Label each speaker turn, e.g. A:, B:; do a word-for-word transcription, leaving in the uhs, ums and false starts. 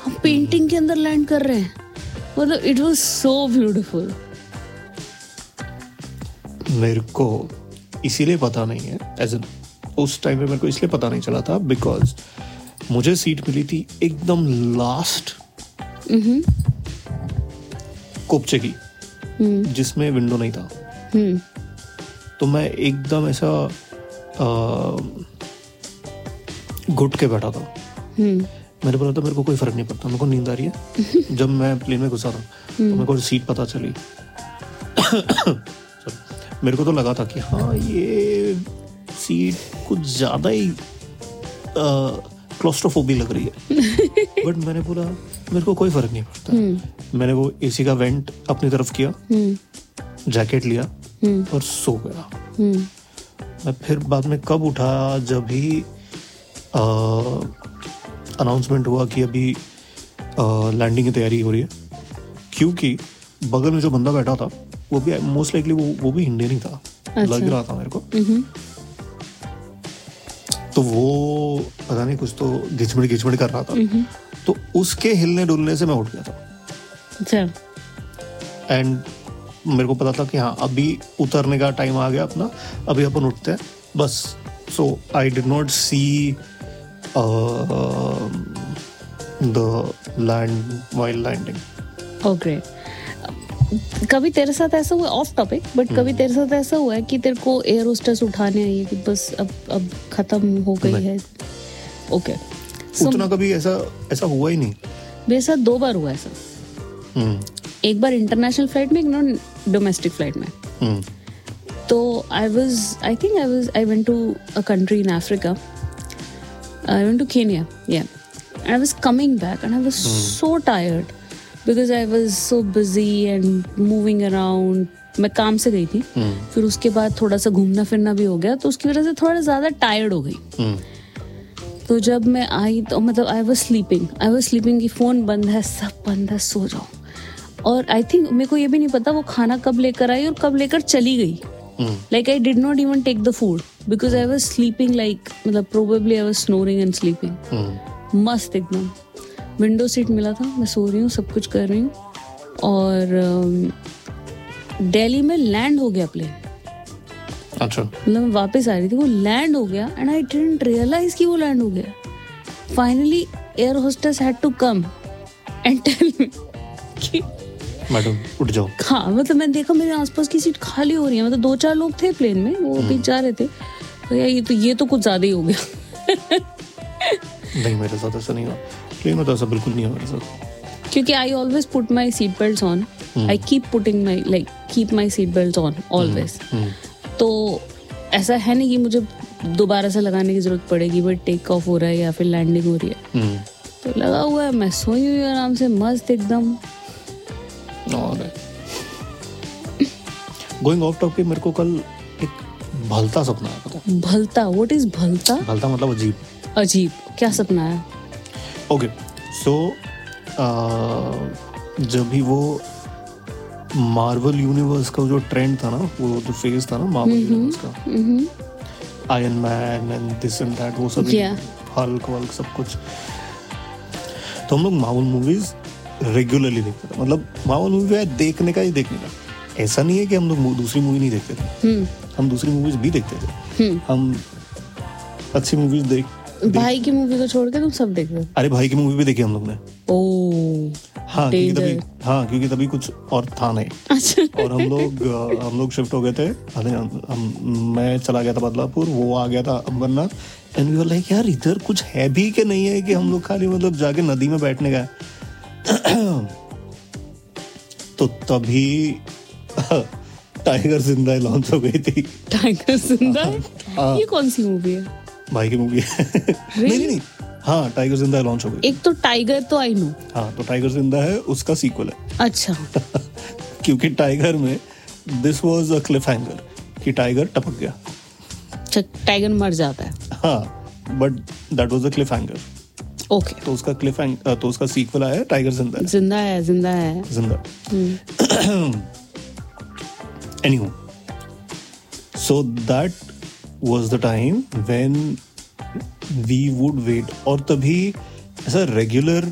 A: हम पेंटिंग के अंदर लैंड कर रहे हैं. मतलब इट वाज सो ब्यूटीफुल.
B: मेरे को इसीलिए पता नहीं है, एज इन उस टाइम पे मेरे को इसलिए पता नहीं चला था बिकॉज मुझे सीट मिली थी एकदम लास्ट कोपचे की, जिसमें विंडो नहीं था. तो मैं एकदम ऐसा घुट के बैठा था. मैंने बोला था मेरे को कोई फर्क नहीं पड़ता, मेरे को नींद आ रही है. जब मैं प्लेन में घुसा था तो मेरे को सीट पता चली. मेरे को तो लगा था कि हाँ ये सीट कुछ ज्यादा ही क्लोस्ट्रोफोबी लग रही है. बट मैंने बोला मेरे को कोई फर्क नहीं पड़ता. मैंने वो एसी का वेंट अपनी तरफ किया, जैकेट लिया और सो गया. मैं फिर बाद में कब उठा, जब भी अनाउंसमेंट हुआ कि अभी लैंडिंग की तैयारी हो रही है, क्योंकि बगल में जो बंदा बैठा था वो भी मोस्ट लाइकली वो वो भी इंडियन ही था. अच्छा. लग रहा था मेरे को. तो वो पता नहीं कुछ तो घिचमड़ घिचमड़ कर रहा था. तो उसके हिलने डुलने से मैं उठ गया था.
A: अच्छा.
B: एंड मेरे को पता था कि हाँ अभी उतरने का टाइम आ गया अपना, अभी अपन उठते हैं बस. सो I did not see the land while landing.
A: Okay. कभी तेरे साथ ऐसा हुआ, ऑफ टॉपिक, बट कभी तेरे साथ ऐसा हुआ है कि तेरे को एयर होस्टेस उठाने आई है कि बस अब अब खत्म हो गई है? ओके.
B: उतना कभी ऐसा ऐसा हुआ ही नहीं.
A: मेरे साथ दो बार हुआ ऐसा. एक बार इंटरनेशनल फ्लाइट में, एक नॉन डोमेस्टिक फ्लाइट में. तो I was I think I was I went to a country in Africa. I went to Kenya. या I was coming back and I was so tired because I was so busy and moving around. मैं काम से गई थी. hmm. फिर उसके बाद थोड़ा सा घूमना फिरना भी हो गया, तो उसकी वजह से थोड़ा ज़्यादा टायर्ड हो गई. hmm. तो जब मैं आई तो मतलब I was sleeping I was sleeping कि फ़ोन बंद है, सब बंद है, सो जाओ. और आई थिंक मेरे को ये भी नहीं पता वो खाना कब लेकर आई और कब लेकर चली गई. Like I did not even take the food because I was sleeping, like मतलब probably I was snoring and sleeping. मस्त एकदम. विंडो सीट मिला था, मैं सो रही हूँ, सब कुछ कर रही हूँ. और दिल्ली में लैंड हो गया प्लेन.
B: अच्छा.
A: मतलब मैं वापस आ रही थी, वो लैंड हो गया एंड आई डिडंट रियलाइज कि वो लैंड हो गया. Finally air hostess had to come and tell me कि
B: मैडम उठ जाओ.
A: हाँ, मतलब मैंने देखा मेरे आसपास की सीट खाली हो रही है. मतलब दो चार लोग थे प्लेन में, वो भी जा रहे थे. तो यार ये तो ये तो कुछ ज्यादा ही हो गया.
B: नहीं, मेरे साथ ऐसा नहीं हुआ. प्लेन में तो ऐसा बिल्कुल नहीं हुआ मेरे साथ.
A: क्योंकि I always put my seat belt on. I keep putting my like keep my seat belt on always. तो ऐसा है नहीं कि मुझे दोबारा से लगाने की जरूरत पड़ेगी बट टेक ऑफ हो रहा है या फिर लैंडिंग हो रही है. तो लगा हुआ है, मैं सोई हुई आराम से, मस्त एकदम.
B: गोइंग ऑफ टॉपिक, मेरे को कल एक भलता सपना आया. पता?
A: भलता? व्हाट इज भलता?
B: भलता मतलब अजीब.
A: अजीब क्या सपना है?
B: ओके, सो जब भी वो मार्वल यूनिवर्स का जो ट्रेंड था ना, वो जो फेज था ना मार्वल यूनिवर्स का, iron man and this and that, वो सब, हल्क वल्क सब कुछ. तो हम लोग मार्वल मूवीज रेगुलरली देखते थे. मतलब मार्वल मूवी देखने का ही देखने का. ऐसा नहीं है कि हम लोग दूसरी मूवी नहीं देखते थे. हम दूसरी मूवीज भी देखते थे. हम अच्छी मूवीज देख
A: भाई की मूवी को छोड़ के तुम सब देख रहे हो? अरे
B: भाई की मूवी भी देखी हम लोग ने.
A: ओह
B: हाँ, क्योंकि तभी हाँ क्योंकि तभी कुछ और था नहीं.
A: अच्छा.
B: और हम लोग हम लोग शिफ्ट हो गए थे. हम मैं चला गया था बदलापुर, वो आ गया था Ambernath. And we were like यार इधर कुछ है भी कि नहीं है कि हम लोग खाली मतलब जाके नदी में बैठने गए. तो तभी टाइगर जिंदा लॉन्च हो गई थी.
A: टाइगर जिंदा? ये कौन सी मूवी है?
B: भाई की मूवी है. नहीं नहीं नहीं हाँ, टाइगर जिंदा लॉन्च हो गई.
A: एक तो टाइगर तो आई नो.
B: हाँ, तो टाइगर जिंदा है, उसका सीक्वल है.
A: अच्छा.
B: क्योंकि टाइगर में this was a cliff hanger कि टाइगर टपक गया.
A: अच्छा, टाइगर मर जाता है.
B: हाँ, but that was a cliff hanger.
A: Okay.
B: तो उसका क्लिफ हैंगर, तो उसका सीक्वल आया टाइगर जिंदा है.
A: जिंदा है जिंदा है
B: जिंदा. एनीहो, so that was the time when we would wait. और तभी ऐसा रेगुलर